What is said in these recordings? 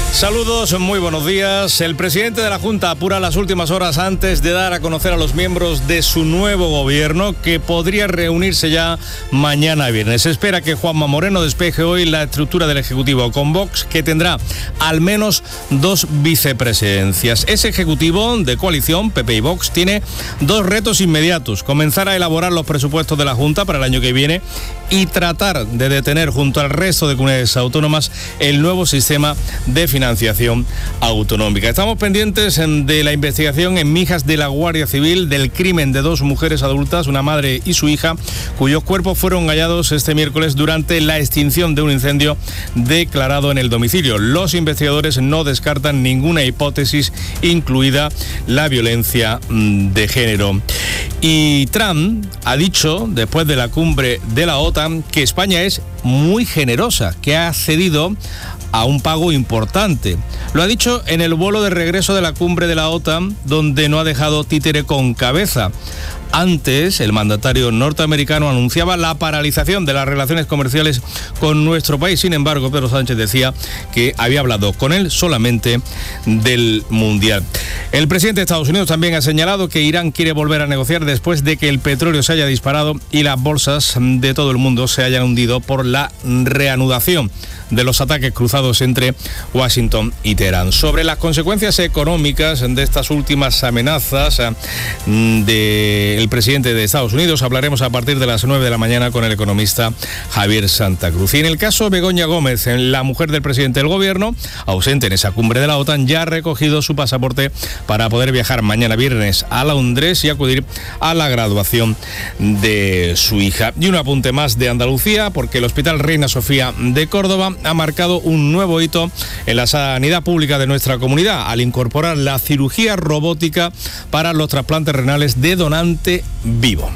Saludos, muy buenos días. El presidente de la Junta apura las últimas horas antes de dar a conocer a los miembros de su nuevo gobierno, que podría reunirse ya mañana viernes. Se espera que Juanma Moreno despeje hoy la estructura del Ejecutivo con Vox, que tendrá al menos 2 vicepresidencias. Ese Ejecutivo de coalición, PP y Vox, tiene 2 retos inmediatos: comenzar a elaborar los presupuestos de la Junta para el año que viene y tratar de detener junto al resto de comunidades autónomas el nuevo sistema de financiación autonómica. Estamos pendientes de la investigación en Mijas de la Guardia Civil del crimen de 2 mujeres adultas, una madre y su hija, cuyos cuerpos fueron hallados este miércoles durante la extinción de un incendio declarado en el domicilio. Los investigadores no descartan ninguna hipótesis, incluida la violencia de género. Y Trump ha dicho, después de la cumbre de la OTAN, que España es muy generosa, que ha cedido a un pago importante. Lo ha dicho en el vuelo de regreso de la cumbre de la OTAN, donde no ha dejado títere con cabeza. Antes, el mandatario norteamericano anunciaba la paralización de las relaciones comerciales con nuestro país. Sin embargo, Pedro Sánchez decía que había hablado con él solamente del Mundial. El presidente de Estados Unidos también ha señalado que Irán quiere volver a negociar después de que el petróleo se haya disparado y las bolsas de todo el mundo se hayan hundido por la reanudación de los ataques cruzados entre Washington y Teherán. Sobre las consecuencias económicas de estas últimas amenazas del presidente de Estados Unidos hablaremos a partir de las 9 de la mañana con el economista Javier Santa Cruz. Y en el caso Begoña Gómez, la mujer del presidente del gobierno, ausente en esa cumbre de la OTAN, ya ha recogido su pasaporte para poder viajar mañana viernes a Londres y acudir a la graduación de su hija. Y un apunte más de Andalucía, porque el Hospital Reina Sofía de Córdoba ha marcado un nuevo hito en la sanidad pública de nuestra comunidad al incorporar la cirugía robótica para los trasplantes renales de donante vivo.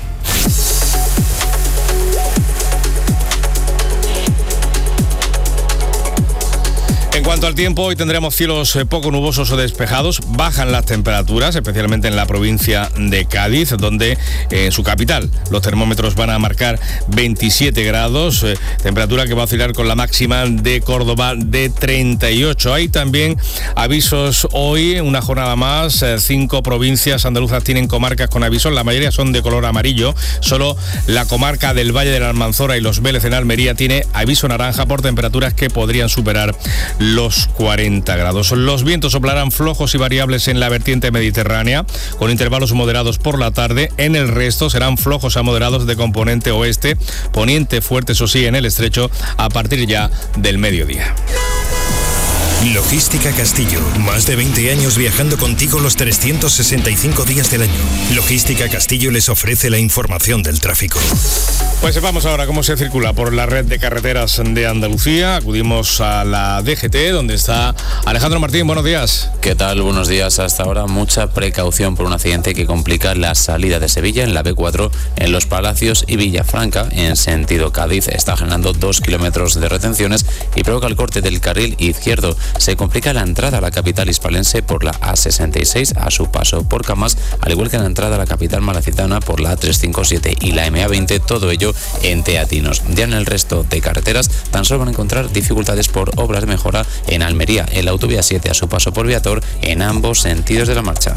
En cuanto al tiempo, hoy tendremos cielos poco nubosos o despejados. Bajan las temperaturas, especialmente en la provincia de Cádiz, donde en su capital los termómetros van a marcar 27 grados, temperatura que va a oscilar con la máxima de Córdoba de 38. Hay también avisos hoy, una jornada más. 5 provincias andaluzas tienen comarcas con avisos, la mayoría son de color amarillo. Solo la comarca del Valle de la Almanzora y los Vélez en Almería tiene aviso naranja por temperaturas que podrían superar los 40 grados. Los vientos soplarán flojos y variables en la vertiente mediterránea, con intervalos moderados por la tarde. En el resto serán flojos a moderados de componente oeste, poniente fuerte, eso sí, en el estrecho a partir ya del mediodía. Logística Castillo, más de 20 años viajando contigo los 365 días del año. Logística Castillo les ofrece la información del tráfico. Pues sepamos ahora cómo se circula por la red de carreteras de Andalucía. Acudimos a la DGT, donde está Alejandro Martín. Buenos días. ¿Qué tal? Buenos días. Hasta ahora mucha precaución por un accidente que complica la salida de Sevilla en la B4 en Los Palacios y Villafranca en sentido Cádiz. Está generando 2 kilómetros de retenciones y provoca el corte del carril izquierdo. Se complica la entrada a la capital hispalense por la A66 a su paso por Camas, al igual que la entrada a la capital malacitana por la A357 y la MA20, todo ello en Teatinos. Ya en el resto de carreteras tan solo van a encontrar dificultades por obras de mejora en Almería, en la autovía 7 a su paso por Viator, en ambos sentidos de la marcha.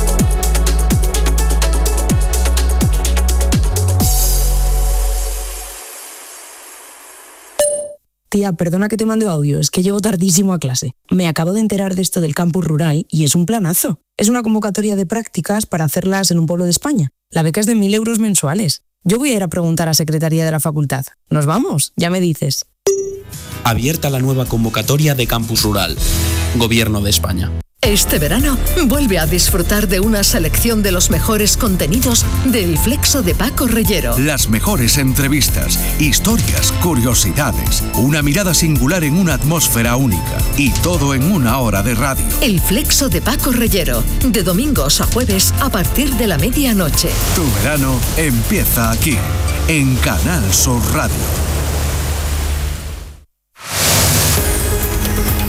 Tía, perdona que te mande audio, es que llego tardísimo a clase. Me acabo de enterar de esto del campus rural y es un planazo. Es una convocatoria de prácticas para hacerlas en un pueblo de España. La beca es de 1.000 euros mensuales. Yo voy a ir a preguntar a Secretaría de la Facultad. ¿Nos vamos? Ya me dices. Abierta la nueva convocatoria de campus rural. Gobierno de España. Este verano, vuelve a disfrutar de una selección de los mejores contenidos del Flexo de Paco Reyero. Las mejores entrevistas, historias, curiosidades, una mirada singular en una atmósfera única y todo en 1 hora de radio. El Flexo de Paco Reyero, de domingos a jueves a partir de la medianoche. Tu verano empieza aquí, en Canal Sur Radio.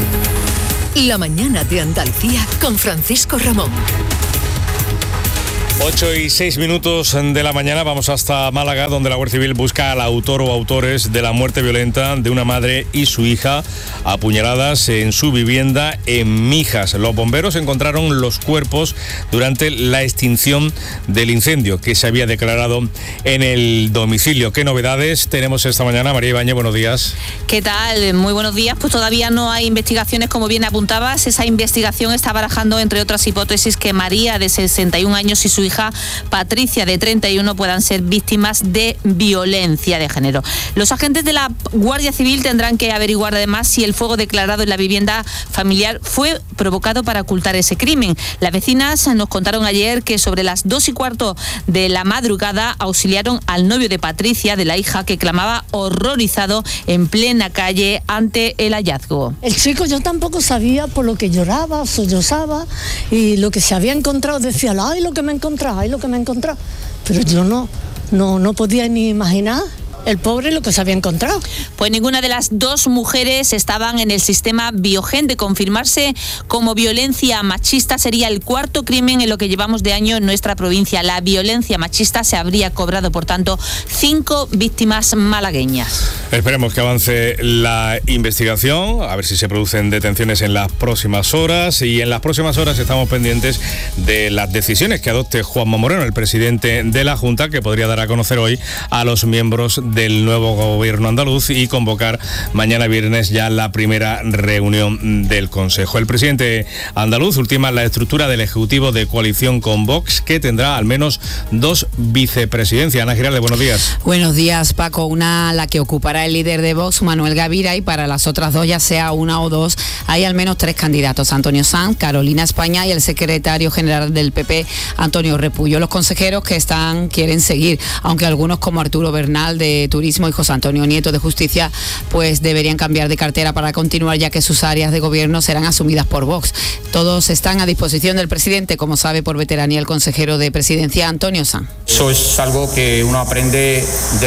La mañana de Andalucía con Francisco Ramón. 8:06 de la mañana, vamos hasta Málaga, donde la Guardia Civil busca al autor o autores de la muerte violenta de una madre y su hija apuñaladas en su vivienda en Mijas. Los bomberos encontraron los cuerpos durante la extinción del incendio que se había declarado en el domicilio. ¿Qué novedades tenemos esta mañana? María Ibáñez, buenos días. ¿Qué tal? Muy buenos días. Pues todavía no hay investigaciones, como bien apuntabas. Esa investigación está barajando, entre otras hipótesis, que María, de 61 años, y su hija Patricia, de 31, puedan ser víctimas de violencia de género. Los agentes de la Guardia Civil tendrán que averiguar además si el fuego declarado en la vivienda familiar fue provocado para ocultar ese crimen. Las vecinas nos contaron ayer que sobre las 2:15 de la madrugada auxiliaron al novio de Patricia, de la hija, que clamaba horrorizado en plena calle ante el hallazgo. El chico, yo tampoco sabía por lo que lloraba, sollozaba, y lo que se había encontrado decía, ay, lo que me he encontrado, ay, lo que me he encontrado. Pero yo no podía ni imaginar el pobre lo que se había encontrado. Pues ninguna de las dos mujeres estaban en el sistema Biogen. De confirmarse como violencia machista, sería el cuarto crimen en lo que llevamos de año en nuestra provincia. La violencia machista se habría cobrado, por tanto, 5 víctimas malagueñas. Esperemos que avance la investigación, a ver si se producen detenciones en las próximas horas, y en las próximas horas estamos pendientes de las decisiones que adopte Juanma Moreno, el presidente de la Junta, que podría dar a conocer hoy a los miembros del nuevo gobierno andaluz y convocar mañana viernes ya la primera reunión del Consejo. El presidente andaluz ultima la estructura del Ejecutivo de coalición con Vox, que tendrá al menos 2 vicepresidencias. Ana Giralde, buenos días. Buenos días, Paco. Una, la que ocupará el líder de Vox, Manuel Gavira, y para las otras 2, ya sea una o 2, hay al menos 3 candidatos: Antonio Sanz, Carolina España y el secretario general del PP, Antonio Repullo. Los consejeros que quieren seguir, aunque algunos, como Arturo Bernal de Turismo y José Antonio Nieto de Justicia, pues deberían cambiar de cartera para continuar, ya que sus áreas de gobierno serán asumidas por Vox. Todos están a disposición del presidente, como sabe por veteranía el consejero de Presidencia, Antonio Sanz. Eso es algo que uno aprende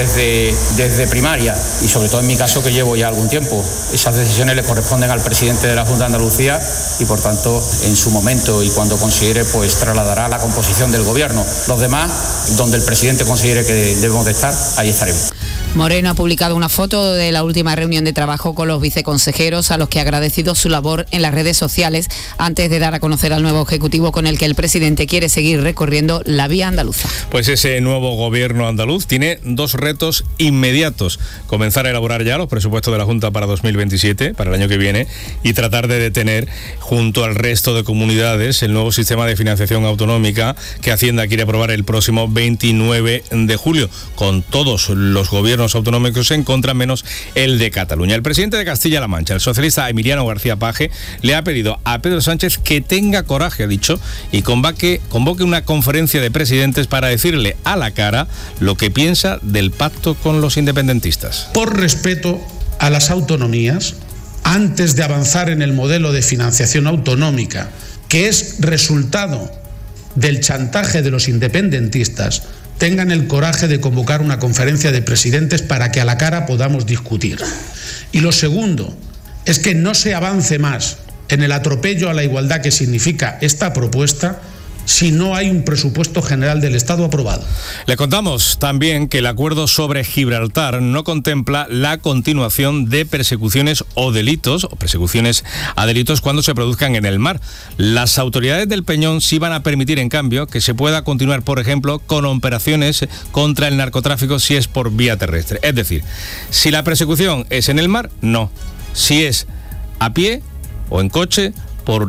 desde primaria, y sobre todo en mi caso, que llevo ya algún tiempo. Esas decisiones le corresponden al presidente de la Junta de Andalucía y, por tanto, en su momento y cuando considere, pues trasladará la composición del gobierno. Los demás, donde el presidente considere que debemos de estar, ahí estaremos. Moreno ha publicado una foto de la última reunión de trabajo con los viceconsejeros, a los que ha agradecido su labor en las redes sociales, antes de dar a conocer al nuevo Ejecutivo con el que el presidente quiere seguir recorriendo la vía andaluza. Pues ese nuevo gobierno andaluz tiene 2 retos inmediatos: comenzar a elaborar ya los presupuestos de la Junta para 2027, para el año que viene, y tratar de detener, junto al resto de comunidades, el nuevo sistema de financiación autonómica que Hacienda quiere aprobar el próximo 29 de julio, con todos los gobiernos autonómicos en contra, menos el de Cataluña. El presidente de Castilla-La Mancha, el socialista Emiliano García Paje, le ha pedido a Pedro Sánchez que tenga coraje, ha dicho, y convoque una conferencia de presidentes para decirle a la cara lo que piensa del pacto con los independentistas. Por respeto a las autonomías, antes de avanzar en el modelo de financiación autonómica, que es resultado del chantaje de los independentistas, tengan el coraje de convocar una conferencia de presidentes para que a la cara podamos discutir. Y lo segundo es que no se avance más en el atropello a la igualdad que significa esta propuesta si no hay un presupuesto general del Estado aprobado. Le contamos también que el acuerdo sobre Gibraltar no contempla la continuación de persecuciones o delitos, o persecuciones a delitos cuando se produzcan en el mar. Las autoridades del Peñón sí van a permitir, en cambio, que se pueda continuar, por ejemplo, con operaciones contra el narcotráfico si es por vía terrestre. Es decir, si la persecución es en el mar, no. Si es a pie o en coche, por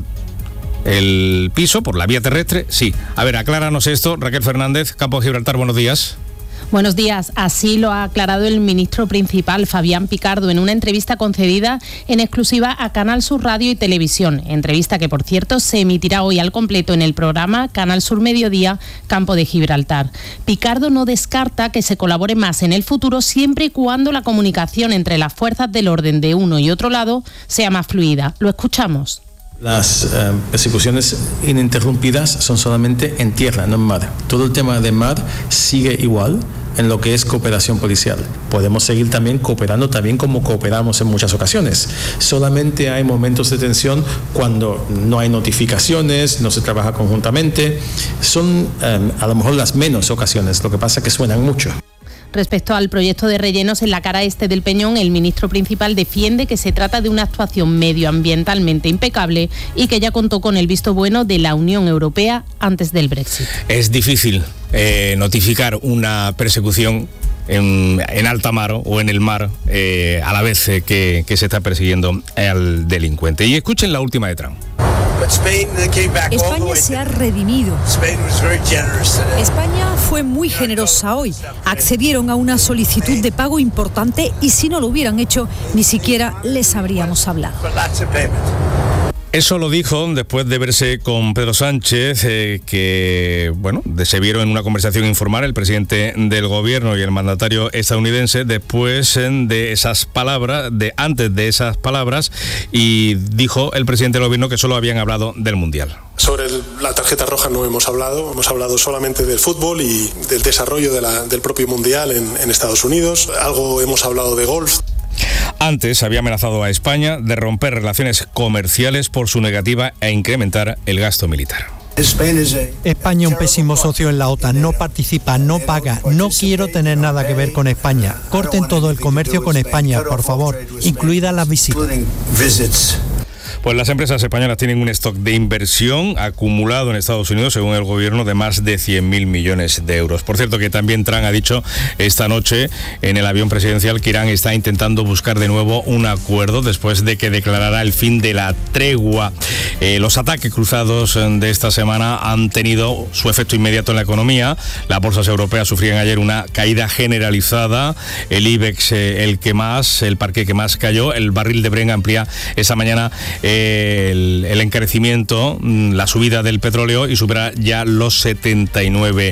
el piso, por la vía terrestre, sí. A ver, acláranos esto, Raquel Fernández, Campo de Gibraltar, buenos días. Buenos días. Así lo ha aclarado el ministro principal, Fabián Picardo, en una entrevista concedida en exclusiva a Canal Sur Radio y Televisión. Entrevista que, por cierto, se emitirá hoy al completo en el programa Canal Sur Mediodía, Campo de Gibraltar. Picardo no descarta que se colabore más en el futuro, siempre y cuando la comunicación entre las fuerzas del orden de uno y otro lado sea más fluida. Lo escuchamos. Las persecuciones ininterrumpidas son solamente en tierra, no en mar. Todo el tema de mar sigue igual en lo que es cooperación policial. Podemos seguir también cooperando también como cooperamos en muchas ocasiones. Solamente hay momentos de tensión cuando no hay notificaciones, no se trabaja conjuntamente. Son a lo mejor las menos ocasiones, lo que pasa es que suenan mucho. Respecto al proyecto de rellenos en la cara este del Peñón, el ministro principal defiende que se trata de una actuación medioambientalmente impecable y que ya contó con el visto bueno de la Unión Europea antes del Brexit. Es difícil notificar una persecución en alta mar o en el mar a la vez que se está persiguiendo al delincuente. Y escuchen la última de Trump. España se ha redimido. España fue muy generosa hoy. Accedieron a una solicitud de pago importante y si no lo hubieran hecho, ni siquiera les habríamos hablado. Eso lo dijo después de verse con Pedro Sánchez, que se vieron en una conversación informal el presidente del gobierno y el mandatario estadounidense después de esas palabras, antes de esas palabras, y dijo el presidente del gobierno que solo habían hablado del Mundial. Sobre la tarjeta roja no hemos hablado solamente del fútbol y del desarrollo del propio Mundial en Estados Unidos. Algo hemos hablado de golf. Antes había amenazado a España de romper relaciones comerciales por su negativa a incrementar el gasto militar. España, un pésimo socio en la OTAN, no participa, no paga, no quiero tener nada que ver con España. Corten todo el comercio con España, por favor, incluidas las visitas. Pues las empresas españolas tienen un stock de inversión acumulado en Estados Unidos, según el gobierno, de más de 100.000 millones de euros. Por cierto, que también Trump ha dicho esta noche en el avión presidencial que Irán está intentando buscar de nuevo un acuerdo después de que declarara el fin de la tregua. Los ataques cruzados de esta semana han tenido su efecto inmediato en la economía. Las bolsas europeas sufrían ayer una caída generalizada. El IBEX, el parque que más cayó. El barril de Brent amplía esta mañana el encarecimiento, la subida del petróleo y supera ya los $79.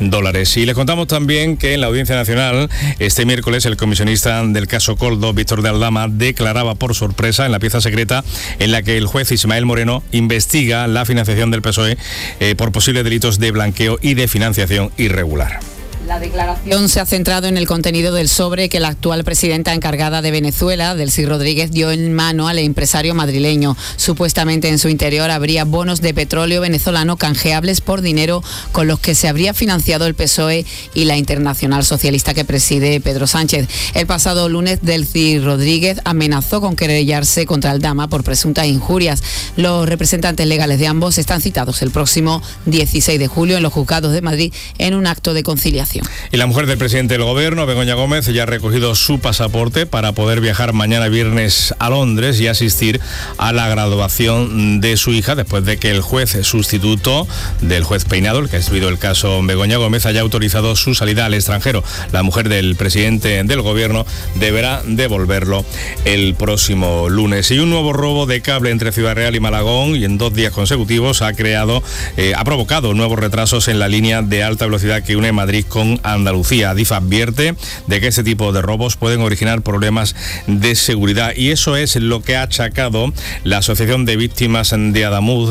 Y les contamos también que en la Audiencia Nacional este miércoles el comisionista del caso Koldo, Víctor de Aldama, declaraba por sorpresa en la pieza secreta en la que el juez Ismael Moreno investiga la financiación del PSOE por posibles delitos de blanqueo y de financiación irregular. La declaración se ha centrado en el contenido del sobre que la actual presidenta encargada de Venezuela, Delcy Rodríguez, dio en mano al empresario madrileño. Supuestamente en su interior habría bonos de petróleo venezolano canjeables por dinero con los que se habría financiado el PSOE y la Internacional Socialista que preside Pedro Sánchez. El pasado lunes, Delcy Rodríguez amenazó con querellarse contra Aldama por presuntas injurias. Los representantes legales de ambos están citados el próximo 16 de julio en los juzgados de Madrid en un acto de conciliación. Y la mujer del presidente del gobierno, Begoña Gómez, ya ha recogido su pasaporte para poder viajar mañana viernes a Londres y asistir a la graduación de su hija, después de que el juez sustituto del juez Peinado, el que ha instruido el caso Begoña Gómez, haya autorizado su salida al extranjero. La mujer del presidente del gobierno deberá devolverlo el próximo lunes. Y un nuevo robo de cable entre Ciudad Real y Malagón, y en 2 días consecutivos, ha provocado nuevos retrasos en la línea de alta velocidad que une Madrid con Andalucía. Adif advierte de que este tipo de robos pueden originar problemas de seguridad, y eso es lo que ha achacado la Asociación de Víctimas de Adamuz,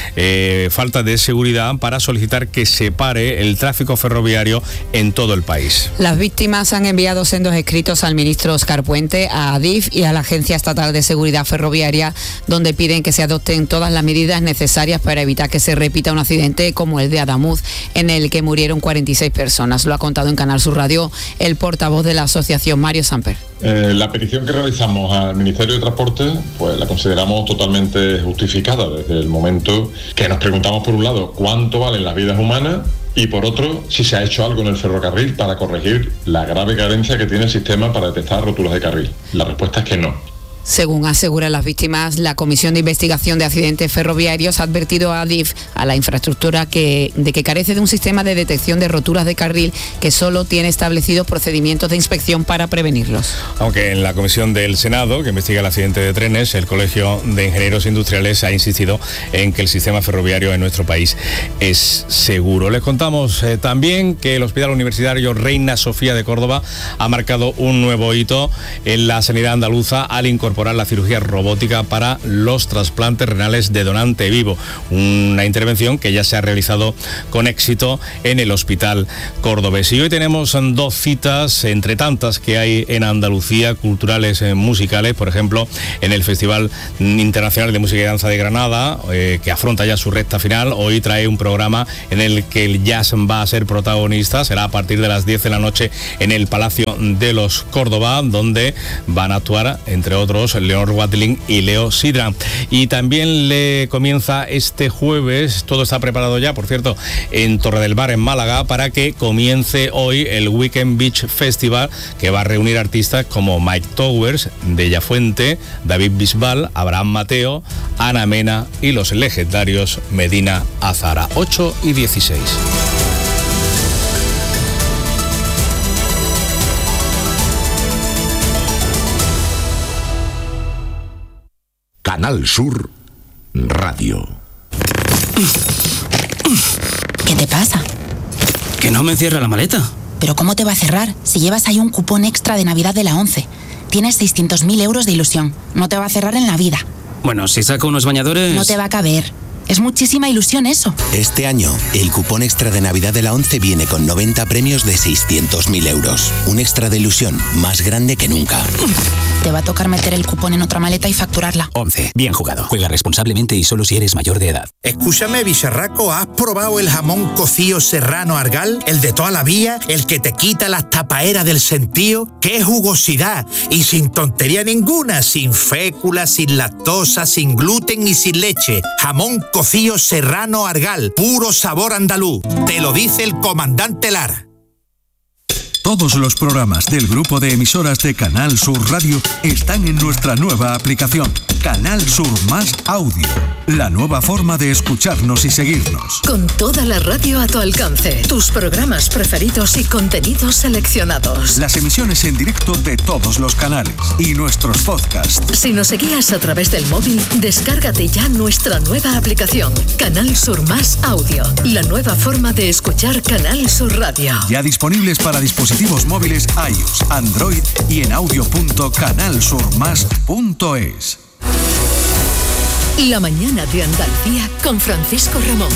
falta de seguridad, para solicitar que se pare el tráfico ferroviario en todo el país. Las víctimas han enviado sendos escritos al ministro Óscar Puente, a Adif y a la Agencia Estatal de Seguridad Ferroviaria, donde piden que se adopten todas las medidas necesarias para evitar que se repita un accidente como el de Adamuz, en el que murieron 46 personas. Lo ha contado en Canal Sur Radio el portavoz de la asociación, Mario Samper. La petición que realizamos al Ministerio de Transporte, pues la consideramos totalmente justificada desde el momento que nos preguntamos, por un lado, cuánto valen las vidas humanas, y por otro, si se ha hecho algo en el ferrocarril para corregir la grave carencia que tiene el sistema para detectar roturas de carril. La respuesta es que no. Según aseguran las víctimas, la Comisión de Investigación de Accidentes Ferroviarios ha advertido a Adif, a la infraestructura, de que carece de un sistema de detección de roturas de carril que solo tiene establecidos procedimientos de inspección para prevenirlos. Aunque en la Comisión del Senado, que investiga el accidente de trenes, el Colegio de Ingenieros Industriales ha insistido en que el sistema ferroviario en nuestro país es seguro. Les contamos también que el Hospital Universitario Reina Sofía de Córdoba ha marcado un nuevo hito en la sanidad andaluza al incorporar incorporar la cirugía robótica para los trasplantes renales de donante vivo, una intervención que ya se ha realizado con éxito en el Hospital Cordobés. Y hoy tenemos 2 citas entre tantas que hay en Andalucía, culturales, musicales, por ejemplo, en el Festival Internacional de Música y Danza de Granada, que afronta ya su recta final. Hoy trae un programa en el que el jazz va a ser protagonista. Será a partir de las 10 de la noche en el Palacio de los Córdoba, donde van a actuar, entre otros, Leonor Watling y Leo Sidra. Y también le comienza este jueves, todo está preparado ya, por cierto, en Torre del Mar, en Málaga, para que comience hoy el Weekend Beach Festival, que va a reunir artistas como Mike Towers, Bella Fuente, David Bisbal, Abraham Mateo, Ana Mena y los legendarios Medina Azara. 8:16. Canal Sur Radio. ¿Qué te pasa? Que no me cierra la maleta. ¿Pero cómo te va a cerrar si llevas ahí un cupón extra de Navidad de la 11? Tienes 600.000 euros de ilusión. No te va a cerrar en la vida. Bueno, si saco unos bañadores... No te va a caber. Es muchísima ilusión eso. Este año, el cupón extra de Navidad de la 11 viene con 90 premios de 600.000 euros. Un extra de ilusión más grande que nunca. Te va a tocar meter el cupón en otra maleta y facturarla. 11. Bien jugado. Juega responsablemente y solo si eres mayor de edad. Escúchame, bicharraco, ¿has probado el jamón cocido serrano Argal? El de toda la vida, el que te quita las tapaeras del sentío. ¡Qué jugosidad! Y sin tontería ninguna, sin fécula, sin lactosa, sin gluten y sin leche. Jamón cocido serrano Argal, puro sabor andaluz. Te lo dice el comandante Lara. Todos los programas del grupo de emisoras de Canal Sur Radio están en nuestra nueva aplicación, Canal Sur Más Audio, la nueva forma de escucharnos y seguirnos. Con toda la radio a tu alcance, tus programas preferidos y contenidos seleccionados. Las emisiones en directo de todos los canales y nuestros podcasts. Si nos seguías a través del móvil, descárgate ya nuestra nueva aplicación, Canal Sur Más Audio, la nueva forma de escuchar Canal Sur Radio. Ya disponibles para dispositivos móviles iOS, Android y en audio.canalsurmas.es. La mañana de Andalucía con Francisco Ramón.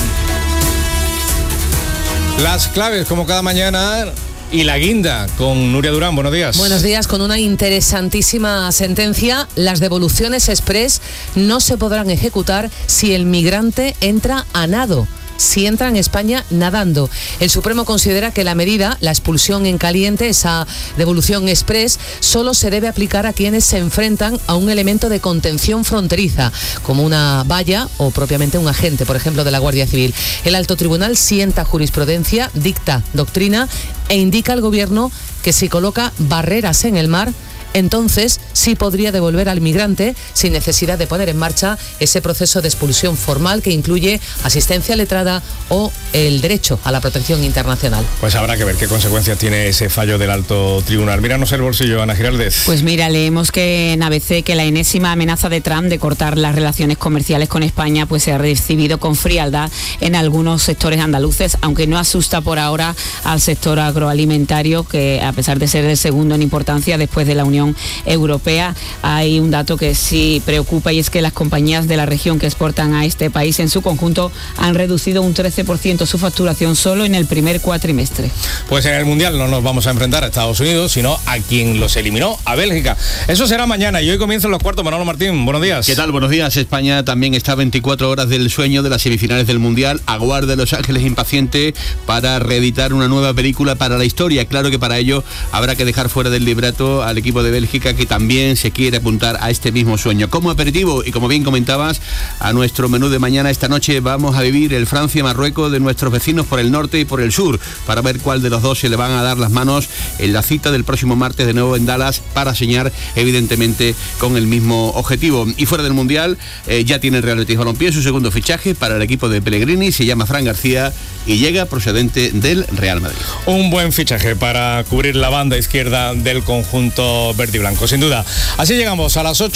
Las claves, como cada mañana, y la guinda con Nuria Durán. Buenos días. Buenos días. Con una interesantísima sentencia, las devoluciones express no se podrán ejecutar si el migrante entra a nado. Si entra en España nadando. El Supremo considera que la medida, la expulsión en caliente, esa devolución express, solo se debe aplicar a quienes se enfrentan a un elemento de contención fronteriza, como una valla o propiamente un agente, por ejemplo, de la Guardia Civil. El Alto Tribunal sienta jurisprudencia, dicta doctrina e indica al Gobierno que si coloca barreras en el mar, entonces sí podría devolver al migrante sin necesidad de poner en marcha ese proceso de expulsión formal que incluye asistencia letrada o el derecho a la protección internacional. Pues habrá que ver qué consecuencias tiene ese fallo del Alto Tribunal. Míranos el bolsillo, Ana Giraldez. Pues mira, leemos que en ABC que la enésima amenaza de Trump de cortar las relaciones comerciales con España pues se ha recibido con frialdad en algunos sectores andaluces, aunque no asusta por ahora al sector agroalimentario, que a pesar de ser el segundo en importancia después de la Unión Europea, hay un dato que sí preocupa, y es que las compañías de la región que exportan a este país en su conjunto han reducido un 13% su facturación solo en el primer cuatrimestre. Pues en el Mundial no nos vamos a enfrentar a Estados Unidos, sino a quien los eliminó, a Bélgica. Eso será mañana y hoy comienzan los cuartos. Manolo Martín, buenos días. ¿Qué tal? Buenos días. España también está a 24 horas del sueño de las semifinales del Mundial. Aguarda Los Ángeles impaciente para reeditar una nueva película para la historia. Claro que para ello habrá que dejar fuera del libreto al equipo de Bélgica, que también se quiere apuntar a este mismo sueño. Como aperitivo, y como bien comentabas, a nuestro menú de mañana, esta noche vamos a vivir el Francia-Marruecos de nuestros vecinos por el norte y por el sur, para ver cuál de los dos se le van a dar las manos en la cita del próximo martes de nuevo en Dallas, para señalar evidentemente con el mismo objetivo. Y fuera del Mundial, ya tiene el Real Betis Balompié su segundo fichaje para el equipo de Pellegrini, se llama Fran García y llega procedente del Real Madrid. Un buen fichaje para cubrir la banda izquierda del conjunto verde y blanco, sin duda. Así llegamos a las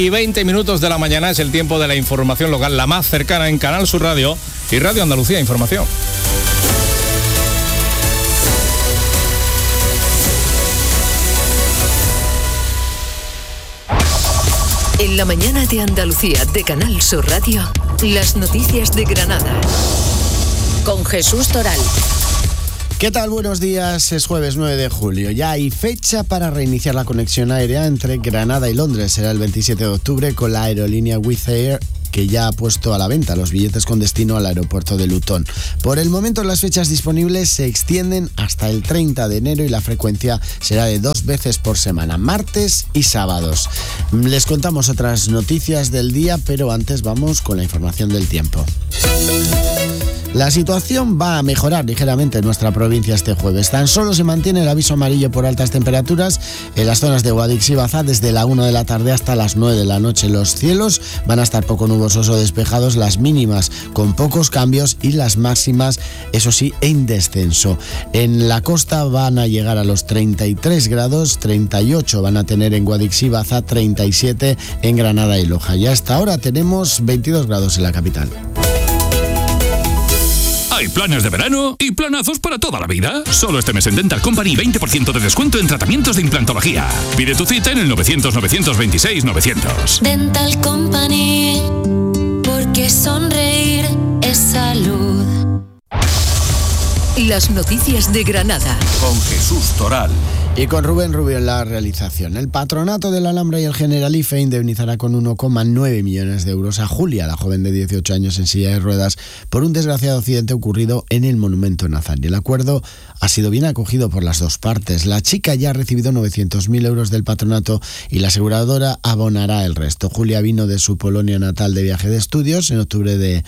8:20 de la mañana. Es el tiempo de la información local, la más cercana en Canal Sur Radio y Radio Andalucía Información. En la mañana de Andalucía de Canal Sur Radio, las noticias de Granada. Con Jesús Toral. ¿Qué tal? Buenos días. Es jueves 9 de julio. Ya hay fecha para reiniciar la conexión aérea entre Granada y Londres. Será el 27 de octubre con la aerolínea Wizz Air, que ya ha puesto a la venta los billetes con destino al aeropuerto de Luton. Por el momento las fechas disponibles se extienden hasta el 30 de enero y la frecuencia será de 2 veces por semana, martes y sábados. Les contamos otras noticias del día, pero antes vamos con la información del tiempo. La situación va a mejorar ligeramente en nuestra provincia este jueves. Tan solo se mantiene el aviso amarillo por altas temperaturas en las zonas de Guadix y Baza desde la 1 de la tarde hasta las 9 de la noche. Los cielos van a estar poco nubosos o despejados, las mínimas con pocos cambios y las máximas, eso sí, en descenso. En la costa van a llegar a los 33 grados, 38 van a tener en Guadix y Baza, 37 en Granada y Loja. Y hasta ahora tenemos 22 grados en la capital. Hay planes de verano y planazos para toda la vida. Solo este mes en Dental Company 20% de descuento en tratamientos de implantología. Pide tu cita en el 900-926-900. Dental Company, porque sonreír es salud. Las noticias de Granada. Con Jesús Toral. Y con Rubén Rubio en la realización. El Patronato de la Alhambra y el Generalife indemnizará con 1,9 millones de euros a Julia, la joven de 18 años en silla de ruedas, por un desgraciado accidente ocurrido en el Monumento Nazarí. El acuerdo ha sido bien acogido por las dos partes. La chica ya ha recibido 900.000 euros del patronato y la aseguradora abonará el resto. Julia vino de su Polonia natal de viaje de estudios en octubre de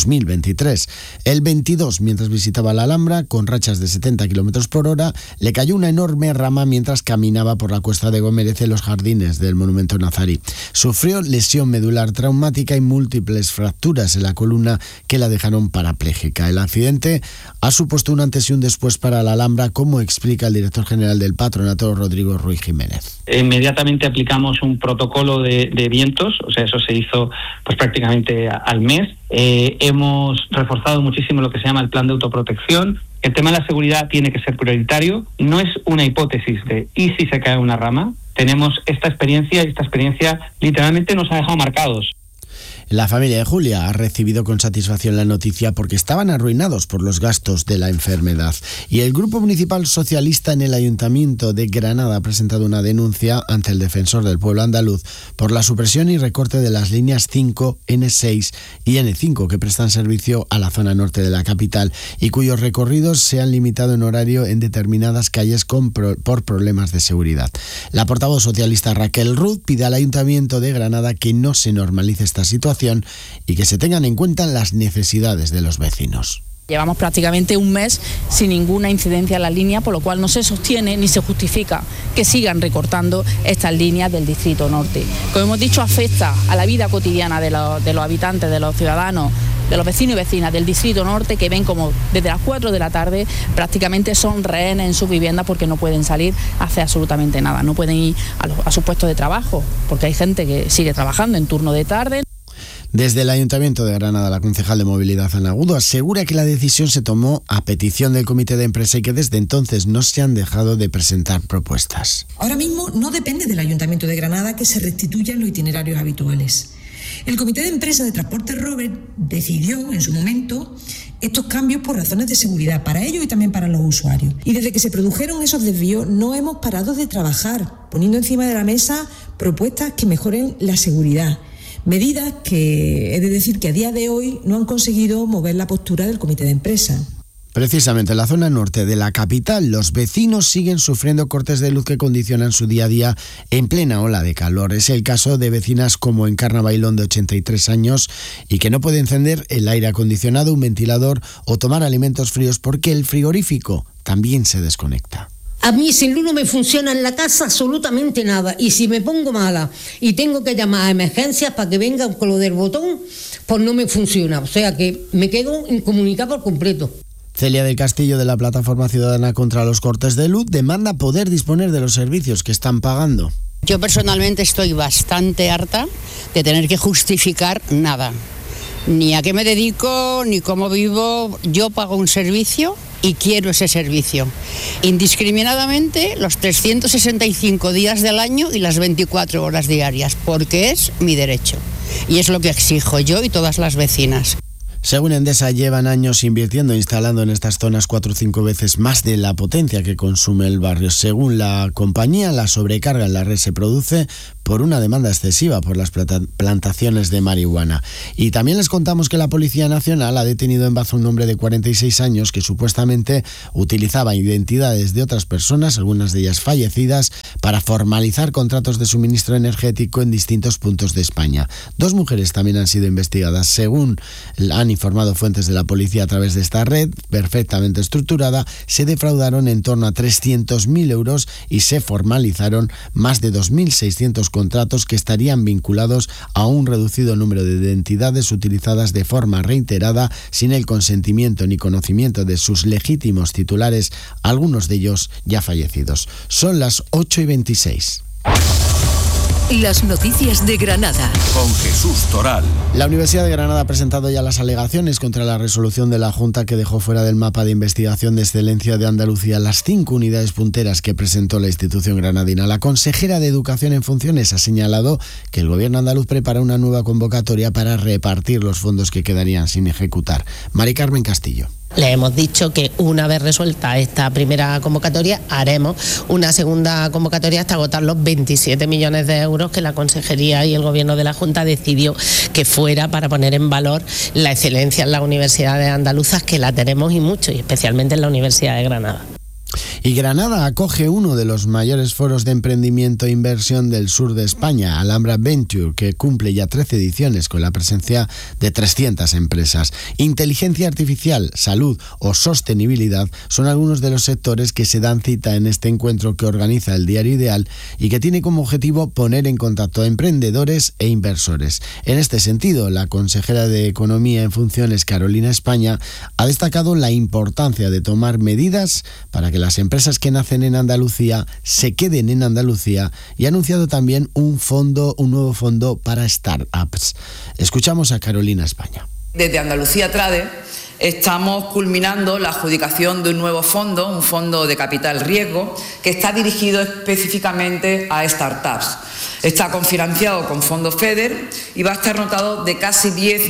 2023. El 22, mientras visitaba la Alhambra, con rachas de 70 km por hora, le cayó una enorme rama mientras caminaba por la Cuesta de Gómez en los jardines del Monumento Nazarí. Sufrió lesión medular traumática y múltiples fracturas en la columna que la dejaron parapléjica. El accidente ha supuesto un antes y un después para la Alhambra, como explica el director general del patronato, Rodrigo Ruiz Jiménez. Inmediatamente aplicamos un protocolo de vientos, o sea, eso se hizo pues prácticamente al mes. Hemos reforzado muchísimo lo que se llama el plan de autoprotección. El tema de la seguridad tiene que ser prioritario. No es una hipótesis de ¿y si se cae una rama? Tenemos esta experiencia y esta experiencia literalmente nos ha dejado marcados. La familia de Julia ha recibido con satisfacción la noticia porque estaban arruinados por los gastos de la enfermedad. Y el Grupo Municipal Socialista en el Ayuntamiento de Granada ha presentado una denuncia ante el Defensor del Pueblo Andaluz por la supresión y recorte de las líneas 5, N6 y N5 que prestan servicio a la zona norte de la capital y cuyos recorridos se han limitado en horario en determinadas calles por problemas de seguridad. La portavoz socialista Raquel Ruz pide al Ayuntamiento de Granada que no se normalice esta situación y que se tengan en cuenta las necesidades de los vecinos. Llevamos prácticamente un mes sin ninguna incidencia en la línea, por lo cual no se sostiene ni se justifica que sigan recortando estas líneas del Distrito Norte. Como hemos dicho, afecta a la vida cotidiana de los habitantes, de los ciudadanos, de los vecinos y vecinas del Distrito Norte, que ven como desde las 4 de la tarde prácticamente son rehenes en sus viviendas porque no pueden salir a hacer absolutamente nada. No pueden ir a sus puestos de trabajo porque hay gente que sigue trabajando en turno de tarde. Desde el Ayuntamiento de Granada, la concejal de Movilidad, Ana Agudo, asegura que la decisión se tomó a petición del Comité de Empresa y que desde entonces no se han dejado de presentar propuestas. Ahora mismo no depende del Ayuntamiento de Granada que se restituyan los itinerarios habituales. El Comité de Empresa de Transportes Robert decidió en su momento estos cambios por razones de seguridad para ellos y también para los usuarios. Y desde que se produjeron esos desvíos no hemos parado de trabajar, poniendo encima de la mesa propuestas que mejoren la seguridad. Medidas que he de decir que a día de hoy no han conseguido mover la postura del Comité de Empresa. Precisamente en la zona norte de la capital, los vecinos siguen sufriendo cortes de luz que condicionan su día a día en plena ola de calor. Es el caso de vecinas como Encarna Bailón, de 83 años, y que no puede encender el aire acondicionado, un ventilador o tomar alimentos fríos porque el frigorífico también se desconecta. A mí sin luz no me funciona en la casa absolutamente nada. Y si me pongo mala y tengo que llamar a emergencias para que vengan con lo del botón, pues no me funciona. O sea que me quedo incomunicada por completo. Celia del Castillo, de la Plataforma Ciudadana contra los Cortes de Luz, demanda poder disponer de los servicios que están pagando. Yo personalmente estoy bastante harta de tener que justificar nada. Ni a qué me dedico, ni cómo vivo. Yo pago un servicio y quiero ese servicio. indiscriminadamente los 365 días del año y las 24 horas diarias, porque es mi derecho. Y es lo que exijo yo y todas las vecinas. Según Endesa, llevan años invirtiendo, instalando en estas zonas 4 o 5 veces más de la potencia que consume el barrio. Según la compañía, la sobrecarga en la red se produce por una demanda excesiva por las plantaciones de marihuana. Y también les contamos que la Policía Nacional ha detenido en Baza un hombre de 46 años que supuestamente utilizaba identidades de otras personas, algunas de ellas fallecidas, para formalizar contratos de suministro energético en distintos puntos de España. 2 mujeres también han sido investigadas, según han informado fuentes de la policía a través de esta red perfectamente estructurada. Se defraudaron en torno a 300.000 euros y se formalizaron más de 2.600 contratos que estarían vinculados a un reducido número de identidades utilizadas de forma reiterada sin el consentimiento ni conocimiento de sus legítimos titulares, algunos de ellos ya fallecidos. Son las 8:26. Las noticias de Granada. Con Jesús Toral. La Universidad de Granada ha presentado ya las alegaciones contra la resolución de la Junta que dejó fuera del mapa de investigación de excelencia de Andalucía las 5 unidades punteras que presentó la institución granadina. La consejera de Educación en funciones ha señalado que el gobierno andaluz prepara una nueva convocatoria para repartir los fondos que quedarían sin ejecutar. Mari Carmen Castillo. Le hemos dicho que una vez resuelta esta primera convocatoria haremos una segunda convocatoria hasta agotar los 27 millones de euros que la Consejería y el Gobierno de la Junta decidió que fuera para poner en valor la excelencia en las universidades andaluzas, que la tenemos y mucho, y especialmente en la Universidad de Granada. Y Granada acoge uno de los mayores foros de emprendimiento e inversión del sur de España, Alhambra Venture, que cumple ya 13 ediciones con la presencia de 300 empresas. Inteligencia artificial, salud o sostenibilidad son algunos de los sectores que se dan cita en este encuentro que organiza el Diario Ideal y que tiene como objetivo poner en contacto a emprendedores e inversores. En este sentido, la consejera de Economía en funciones, Carolina España, ha destacado la importancia de tomar medidas para que las empresas que nacen en Andalucía se queden en Andalucía y ha anunciado también un nuevo fondo para startups. Escuchamos a Carolina España. Desde Andalucía Trade estamos culminando la adjudicación de un nuevo fondo, un fondo de capital riesgo, que está dirigido específicamente a startups. Está cofinanciado con fondos FEDER y va a estar dotado de casi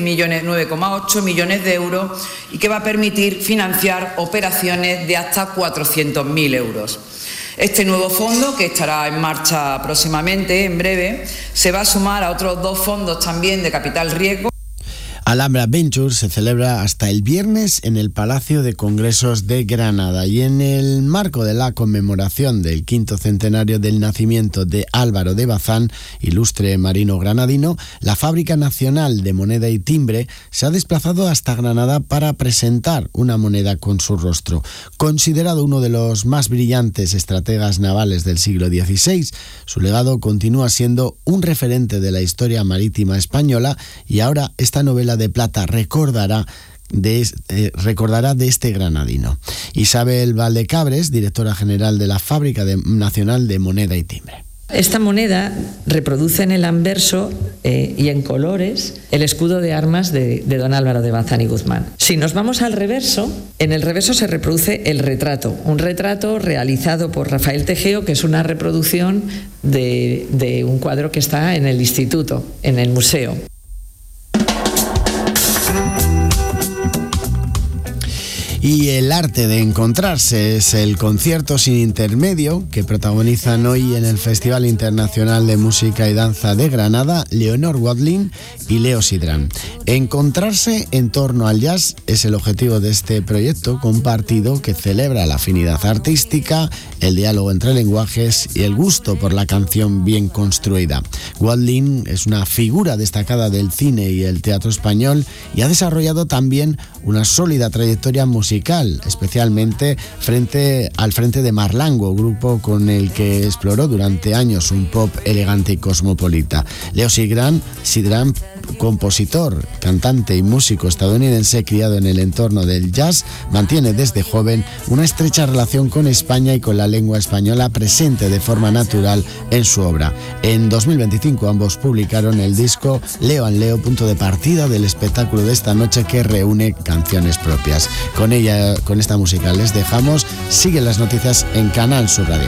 9,8 millones de euros y que va a permitir financiar operaciones de hasta 400.000 euros. Este nuevo fondo, que estará en marcha próximamente, en breve, se va a sumar a otros 2 fondos también de capital riesgo. Alhambra Ventures se celebra hasta el viernes en el Palacio de Congresos de Granada y en el marco de la conmemoración del 5º centenario del nacimiento de Álvaro de Bazán, ilustre marino granadino, la Fábrica Nacional de Moneda y Timbre se ha desplazado hasta Granada para presentar una moneda con su rostro. Considerado uno de los más brillantes estrategas navales del siglo XVI, su legado continúa siendo un referente de la historia marítima española y ahora esta novela de plata recordará de este granadino. Isabel Valdecabres, directora general de la Fábrica Nacional de Moneda y Timbre. Esta moneda reproduce en el anverso y en colores el escudo de armas de don Álvaro de Bazán y Guzmán. Si nos vamos al reverso, en el reverso se reproduce el retrato, un retrato realizado por Rafael Tejeo, que es una reproducción de un cuadro que está en el instituto, en el museo. Y el arte de encontrarse es el concierto sin intermedio que protagonizan hoy en el Festival Internacional de Música y Danza de Granada Leonor Watling y Leo Sidran. Encontrarse en torno al jazz es el objetivo de este proyecto compartido que celebra la afinidad artística, el diálogo entre lenguajes y el gusto por la canción bien construida. Watling es una figura destacada del cine y el teatro español y ha desarrollado también una sólida trayectoria musical, especialmente al frente de Marlango, grupo con el que exploró durante años un pop elegante y cosmopolita. Leo Sidran, compositor, cantante y músico estadounidense criado en el entorno del jazz, mantiene desde joven una estrecha relación con España y con la lengua española presente de forma natural en su obra. En 2025 ambos publicaron el disco Leo and Leo, punto de partida del espectáculo de esta noche que reúne canciones propias. Con ello con esta música les dejamos. Siguen las noticias en Canal Sur Radio.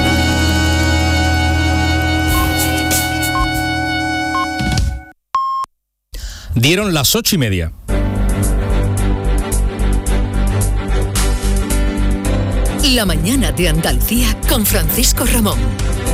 Dieron las 8:30. La mañana de Andalucía con Francisco Ramón.